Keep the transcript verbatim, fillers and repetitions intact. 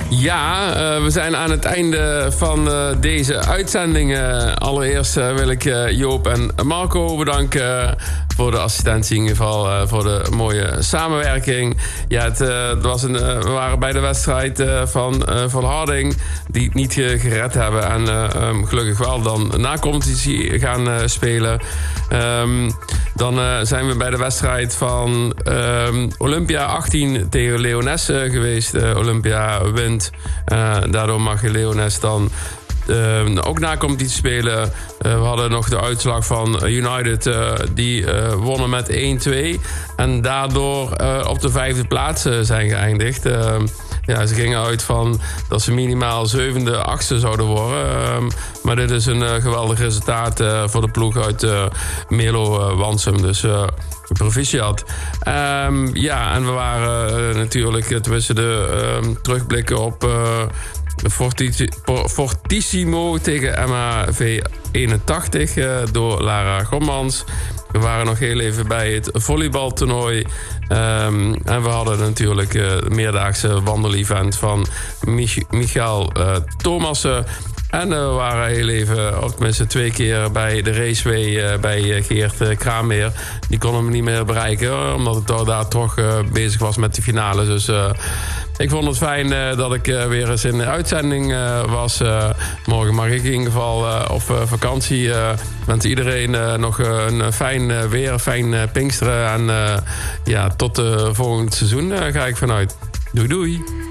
Ja, uh, we zijn aan het einde van uh, deze uitzending. Uh, allereerst uh, wil ik uh, Joop en Marco bedanken voor de assistentie, in ieder geval uh, voor de mooie samenwerking. Ja, het, uh, het was een, uh, we waren bij de wedstrijd uh, van uh, Volharding die het niet uh, gered hebben. En uh, um, gelukkig wel dan na competitie gaan uh, spelen. Um, dan uh, zijn we bij de wedstrijd van um, Olympia achttien tegen Leones uh, geweest. Uh, Olympia wint. Uh, daardoor mag Leones dan Uh, ook na competitie spelen. Uh, we hadden nog de uitslag van United. Uh, die uh, wonnen met één twee. En daardoor uh, op de vijfde plaats uh, zijn geëindigd. Uh, ja, ze gingen uit van dat ze minimaal zevende, achtste zouden worden. Uh, maar dit is een uh, geweldig resultaat uh, voor de ploeg uit uh, Melo uh, Wansum. Dus uh, proficiat. Um, ja, en we waren uh, natuurlijk tussen de uh, terugblikken op Uh, Fortissimo tegen M A V eenentachtig uh, door Lara Gommans. We waren nog heel even bij het volleybaltoernooi. Um, en we hadden natuurlijk uh, het meerdaagse wandelevent van Mich- Michael uh, Thomassen. En uh, we waren heel even, of tenminste twee keer bij de raceway uh, bij uh, Geert uh, Kraammeer. Die kon hem niet meer bereiken, omdat het daar, daar toch uh, bezig was met de finale. Dus uh, ik vond het fijn uh, dat ik uh, weer eens in de uitzending uh, was. Uh, morgen mag ik in ieder geval uh, op uh, vakantie. Uh, wens iedereen uh, nog uh, een fijn uh, weer, fijn uh, Pinksteren. En uh, ja, tot uh, volgend seizoen uh, ga ik vanuit. Doei doei!